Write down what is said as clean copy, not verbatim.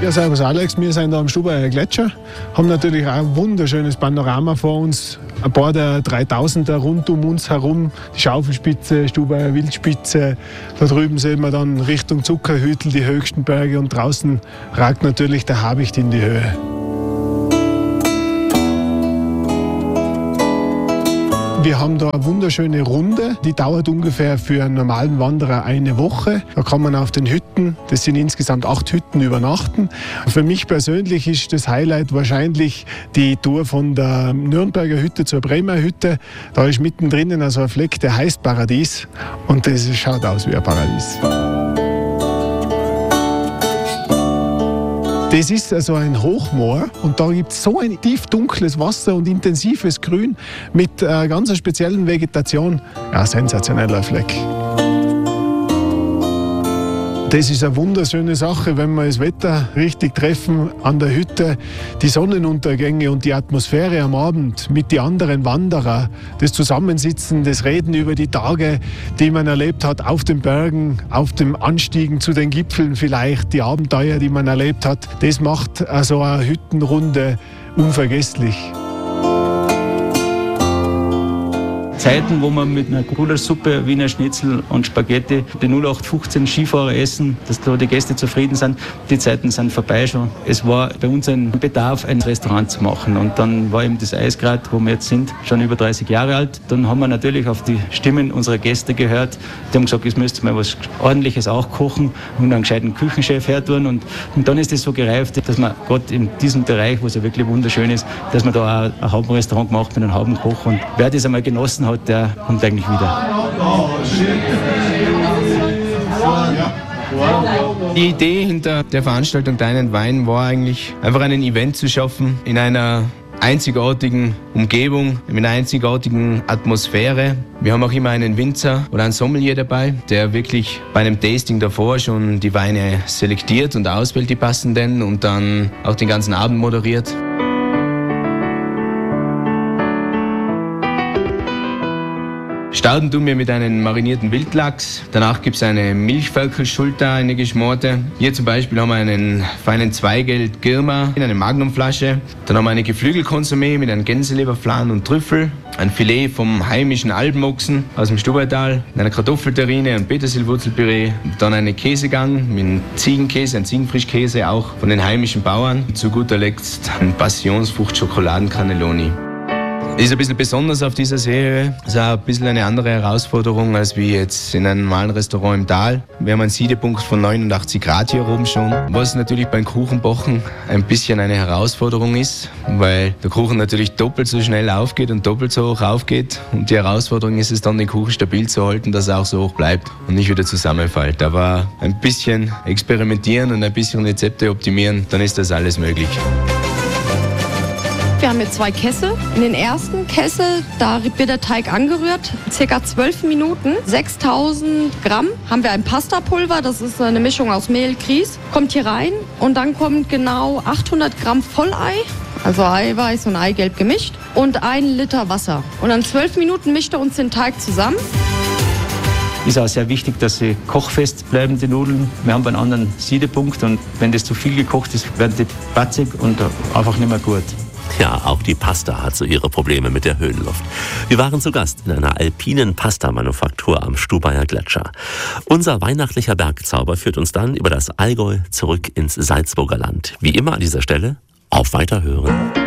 Ja, servus Alex, wir sind da am Stubaier Gletscher, haben natürlich auch ein wunderschönes Panorama vor uns. Ein paar der 3000er rund um uns herum, die Schaufelspitze, Stubaier Wildspitze. Da drüben sehen wir dann Richtung Zuckerhütel die höchsten Berge und draußen ragt natürlich der Habicht in die Höhe. Wir haben da eine wunderschöne Runde, die dauert ungefähr für einen normalen Wanderer eine Woche. Da kann man auf den Hütten, das sind insgesamt 8 Hütten, übernachten. Für mich persönlich ist das Highlight wahrscheinlich die Tour von der Nürnberger Hütte zur Bremer Hütte. Da ist mittendrin also ein Fleck, der heißt Paradies und das schaut aus wie ein Paradies. Das ist also ein Hochmoor und da gibt es so ein tief dunkles Wasser und intensives Grün mit ganz speziellen Vegetation. Ja, sensationeller Fleck. Das ist eine wunderschöne Sache, wenn wir das Wetter richtig treffen an der Hütte. Die Sonnenuntergänge und die Atmosphäre am Abend mit den anderen Wanderern, das Zusammensitzen, das Reden über die Tage, die man erlebt hat auf den Bergen, auf dem Anstiegen zu den Gipfeln vielleicht, die Abenteuer, die man erlebt hat, das macht so eine Hüttenrunde unvergesslich. Zeiten, wo man mit einer Gulaschsuppe, Wiener Schnitzel und Spaghetti die 0815 Skifahrer essen, dass da die Gäste zufrieden sind, die Zeiten sind vorbei schon. Es war bei uns ein Bedarf, ein Restaurant zu machen und dann war eben das Eisgrad, wo wir jetzt sind, schon über 30 Jahre alt. Dann haben wir natürlich auf die Stimmen unserer Gäste gehört. Die haben gesagt, es müsste mal was Ordentliches auch kochen und einen gescheiten Küchenchef hertun und dann ist es so gereift, dass man gerade in diesem Bereich, wo es ja wirklich wunderschön ist, dass man da auch ein Haubenrestaurant gemacht mit einem Haubenkoch und wer das einmal genossen hat, der kommt eigentlich wieder. Die Idee hinter der Veranstaltung Deinen Wein war eigentlich einfach ein Event zu schaffen in einer einzigartigen Umgebung, mit einer einzigartigen Atmosphäre. Wir haben auch immer einen Winzer oder einen Sommelier dabei, der wirklich bei einem Tasting davor schon die Weine selektiert und auswählt, die passenden, und dann auch den ganzen Abend moderiert. Starten tun wir mit einem marinierten Wildlachs. Danach gibt es eine Milchferkelschulter, eine geschmorte. Hier zum Beispiel haben wir einen feinen Zweigelt Girma in einer Magnumflasche. Dann haben wir eine Geflügelkonsumé mit einem Gänseleberflan und Trüffel. Ein Filet vom heimischen Alpenochsen aus dem Stubaital, einer Kartoffelterrine und Petersilwurzelpüree. Dann eine Käsegang mit Ziegenkäse, ein Ziegenfrischkäse, auch von den heimischen Bauern. Zu guter Letzt ein Passionsfrucht-Schokoladen-Cannelloni. Ist ein bisschen besonders auf dieser Serie. Es ist auch ein bisschen eine andere Herausforderung als wie jetzt in einem normalen Restaurant im Tal. Wir haben einen Siedepunkt von 89 Grad hier oben schon. Was natürlich beim Kuchenbacken ein bisschen eine Herausforderung ist, weil der Kuchen natürlich doppelt so schnell aufgeht und doppelt so hoch aufgeht. Und die Herausforderung ist es dann, den Kuchen stabil zu halten, dass er auch so hoch bleibt und nicht wieder zusammenfällt. Aber ein bisschen experimentieren und ein bisschen Rezepte optimieren, dann ist das alles möglich. Wir haben jetzt 2 Kessel. In den ersten Kessel, da wird der Teig angerührt, ca. 12 Minuten. 6000 Gramm haben wir ein Pastapulver, das ist eine Mischung aus Mehl, Grieß, kommt hier rein. Und dann kommt genau 800 Gramm Vollei, also Eiweiß und Eigelb gemischt, und 1 Liter Wasser. Und dann 12 Minuten mischt er uns den Teig zusammen. Ist auch sehr wichtig, dass sie kochfest bleiben, die Nudeln. Wir haben einen anderen Siedepunkt und wenn das zu viel gekocht ist, werden die patzig und einfach nicht mehr gut. Ja, auch die Pasta hat so ihre Probleme mit der Höhenluft. Wir waren zu Gast in einer alpinen Pasta-Manufaktur am Stubaier Gletscher. Unser weihnachtlicher Bergzauber führt uns dann über das Allgäu zurück ins Salzburger Land. Wie immer an dieser Stelle, auf Weiterhören.